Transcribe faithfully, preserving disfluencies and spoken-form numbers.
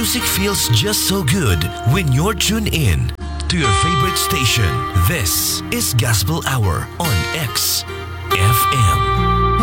Music feels just so good when you're tuned in to your favorite station. This is Gospel Hour on X F M.